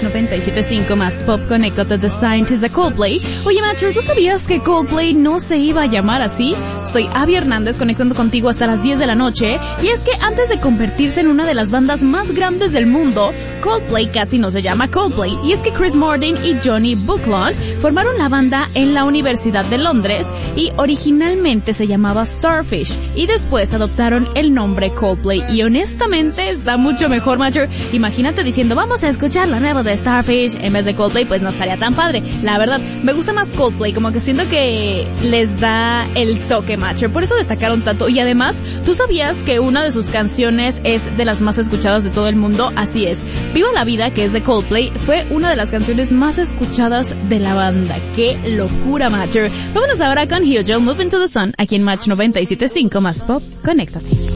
97.5 más pop, conéctate The Scientist de Coldplay. Oye, Macho, ¿tú sabías que Coldplay no se iba a llamar así? Soy Abby Hernández, conectando contigo hasta las 10 de la noche. Y es que antes de convertirse en una de las bandas más grandes del mundo, Coldplay casi no se llama Coldplay. Y es que Chris Martin y Johnny Buckland formaron la banda en la Universidad de Londres y originalmente se llamaba Starfish y después adoptaron el nombre Coldplay. Y honestamente está mucho mejor, Macho. Imagínate diciendo, vamos a escuchar la nueva de Starfish en vez de Coldplay, pues no estaría tan padre. La verdad, me gusta más Coldplay, como que siento que les da el toque, Macho. Por eso destacaron tanto. Y además, ¿tú sabías que una de sus canciones es de las más escuchadas de todo el mundo? Así es. Viva la Vida, que es de Coldplay, fue una de las canciones más escuchadas de la banda. ¡Qué locura, Macho! Vámonos ahora con Hugel, Move Into the Sun, aquí en Match 97.5 más pop. Conéctate.